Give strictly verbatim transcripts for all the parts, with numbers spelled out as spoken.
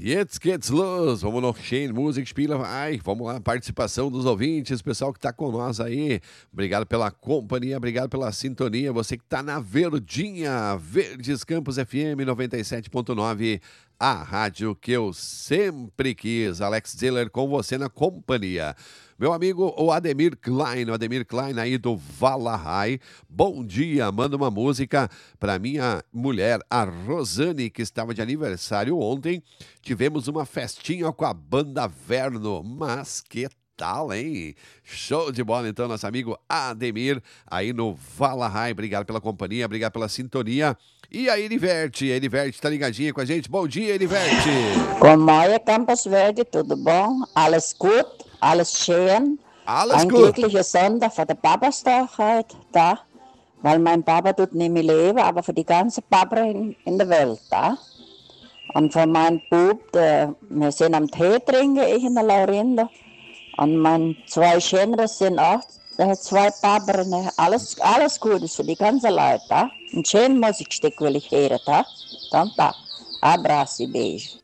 Jetzt geht's los, vamos noch schön Musik spielen. Ai, vamos lá, participação dos ouvintes, pessoal que tá com nós aí. Obrigado pela companhia, obrigado pela sintonia. Você que tá na Verdinha, Verdes Campos F M noventa e sete ponto nove, a rádio que eu sempre quis. Alex Ziller com você na companhia. Meu amigo, o Ademir Klein, o Ademir Klein aí do Valahai. Bom dia, manda uma música para minha mulher, a Rosane, que estava de aniversário ontem. Tivemos uma festinha com a banda Verno, mas que tal, hein? Show de bola, então, nosso amigo Ademir, aí no Valahai. Obrigado pela companhia, obrigado pela sintonia. E a Eriverte, a Eriverte tá ligadinha com a gente. Bom dia, Eriverte. Como é, Campos Verde, tudo bom? Alles gut? Alles schön? Alles Ein gut. glücklicher Sonntag für den Papastag heute, da? Weil mein Papa tut nicht mehr leben, aber für die ganze Papa in, in der Welt, da? Und für meinen Bub, der, wir sind am Tee trinken, ich und der Laurinder. Und meine zwei Schöner sind auch, der hat zwei Papas, alles, alles Gutes für die ganze Leute, da? Ein schönes Musikstück will ich hören, tá? Então tá. Abraço e beijo.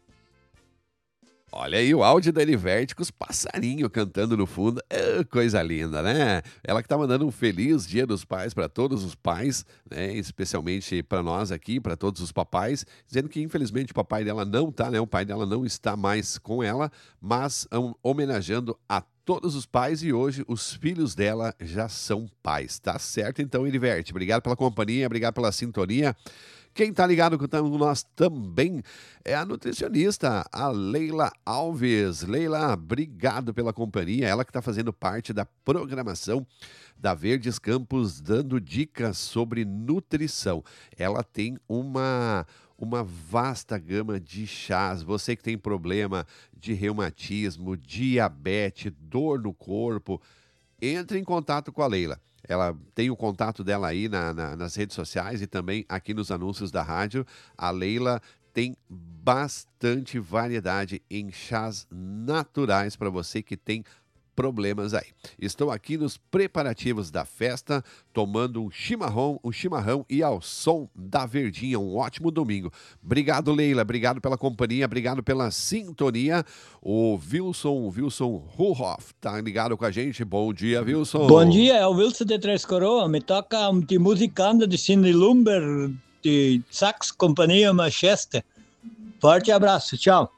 Olha aí o áudio da Eriverte com os passarinhos cantando no fundo. É, coisa linda, né? Ela que tá mandando um feliz Dia dos Pais para todos os pais, né? Especialmente para nós aqui, para todos os papais, dizendo que infelizmente o papai dela não tá, né? O pai dela não está mais com ela, mas um, homenageando a todos os pais e hoje os filhos dela já são pais. Tá certo então, Eriverte? Obrigado pela companhia, obrigado pela sintonia. Quem tá ligado com nós também é a nutricionista, a Leila Alves. Leila, obrigado pela companhia. Ela que está fazendo parte da programação da Verdes Campos, dando dicas sobre nutrição. Ela tem uma, uma vasta gama de chás. Você que tem problema de reumatismo, diabetes, dor no corpo, entre em contato com a Leila. Ela tem o contato dela aí na, na, nas redes sociais e também aqui nos anúncios da rádio. A Leila tem bastante variedade em chás naturais para você que tem problemas aí. Estou aqui nos preparativos da festa, tomando um chimarrão, um chimarrão e ao som da Verdinha. Um ótimo domingo. Obrigado, Leila. Obrigado pela companhia. Obrigado pela sintonia. O Wilson, Wilson Ruhoff, tá ligado com a gente. Bom dia, Wilson. Bom dia, é o Wilson de Três Coroas. Me toca de musicanda de Cindy Lumber, de Sax Companhia Manchester. Forte abraço. Tchau.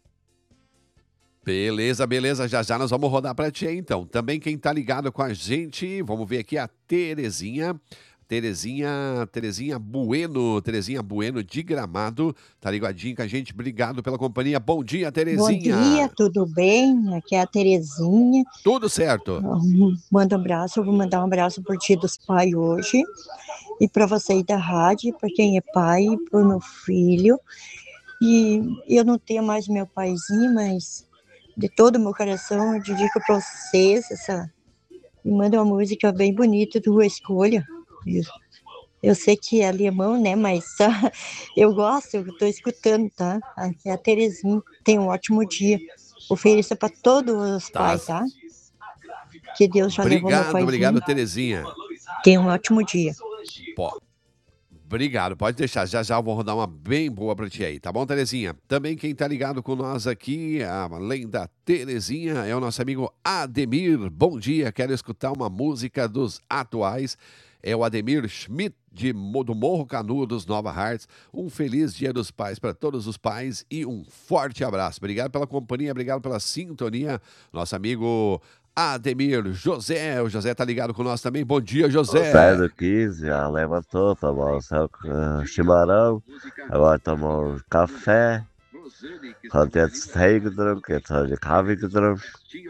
Beleza, beleza, já já nós vamos rodar para ti então. Também quem tá ligado com a gente, vamos ver aqui a Terezinha, Terezinha, Terezinha Bueno, Terezinha Bueno de Gramado, tá ligadinho com a gente, obrigado pela companhia. Bom dia, Terezinha. Bom dia, tudo bem? Aqui é a Terezinha. Tudo certo. Manda um abraço, eu vou mandar um abraço por Dia dos Pais hoje, e para vocês da rádio, para quem é pai, para o meu filho. E eu não tenho mais meu paizinho, mas de todo o meu coração, eu dedico para vocês essa. Me manda uma música bem bonita, tua escolha. Eu, eu sei que é alemão, né? Mas uh, eu gosto, eu estou escutando, tá? É a Terezinha. Tenha um ótimo dia. Ofereça para todos os Tá. pais, tá? Que Deus já levou meu Obrigado, paizinho. obrigado, Terezinha. Tenha um ótimo dia. Pô. Obrigado, pode deixar, já já eu vou rodar uma bem boa pra ti aí, tá bom, Terezinha? Também quem tá ligado com nós aqui, além da Terezinha, é o nosso amigo Ademir. Bom dia, quero escutar uma música dos atuais. É o Ademir Schmidt, de, do Morro Canudos, Nova Hartz. Um feliz Dia dos Pais para todos os pais e um forte abraço. Obrigado pela companhia, obrigado pela sintonia. Nosso amigo Ademir José, o José tá ligado com nós também. Bom dia, José. Sai do quinze, já levantou, tomou o seu uh, chimarrão, agora tomou um café, hat jetzt Tee getrunken, jetzt hat er Kaffee getrunken.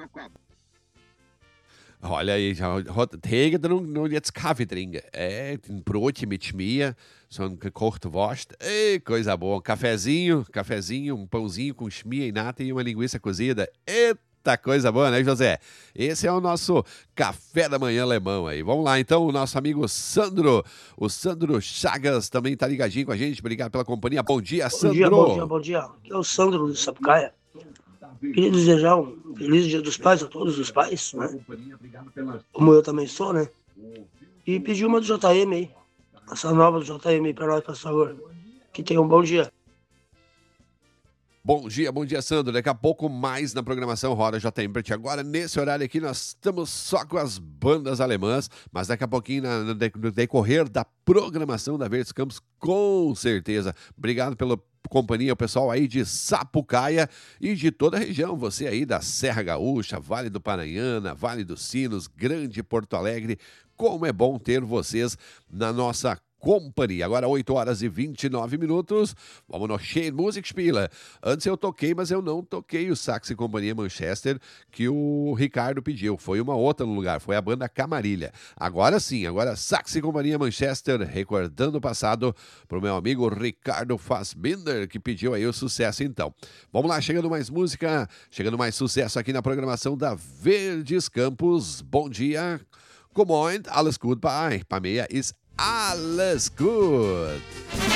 Olha aí, já hat Tee getrunken und jetzt Kaffee trinken. É, um Brotchen mit Schmier, so ein gekochte Wurst. Ei, coisa boa. Um cafezinho, cafezinho, um pãozinho com Schmier e nata e uma linguiça cozida. Eita, coisa boa, né, José? Esse é o nosso café da manhã alemão aí. Vamos lá, então, o nosso amigo Sandro, o Sandro Chagas também tá ligadinho com a gente. Obrigado pela companhia. Bom dia, Sandro. Bom dia, bom dia, bom dia. Aqui é o Sandro de Sapucaia. Queria desejar um feliz Dia dos Pais a todos os pais, né? Como eu também sou, né? E pedir uma do J M aí. Essa nova do J M aí pra nós, por favor. Que tenha um bom dia. Bom dia, bom dia, Sandro. Daqui a pouco mais na programação Roda J M pra ti. Agora, nesse horário aqui, nós estamos só com as bandas alemãs, mas daqui a pouquinho, na- no de- no decorrer da programação da Verdes Campos, com certeza. Obrigado pela companhia, o pessoal aí de Sapucaia e de toda a região. Você aí da Serra Gaúcha, Vale do Paranhana, Vale dos Sinos, Grande Porto Alegre. Como é bom ter vocês na nossa companhia. Agora, oito horas e vinte e nove minutos. Vamos no Shane Music Spieler. Antes eu toquei, mas eu não toquei o Sax e Companhia Manchester que o Ricardo pediu. Foi uma outra no lugar, foi a banda Camarilha. Agora sim, agora Sax e Companhia Manchester, recordando o passado pro meu amigo Ricardo Fassbinder, que pediu aí o sucesso então. Vamos lá, chegando mais música, chegando mais sucesso aqui na programação da Verdes Campos. Bom dia, Good morning, alles gut bei euch. Bei mir ist alles gut.